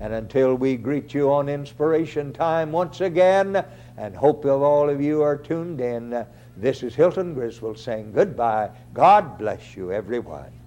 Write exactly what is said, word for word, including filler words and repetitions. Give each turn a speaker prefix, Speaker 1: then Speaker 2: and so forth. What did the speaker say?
Speaker 1: And until we greet you on Inspiration Time once again, and hope of all of you are tuned in, this is Hilton Griswold saying goodbye. God bless you, everyone.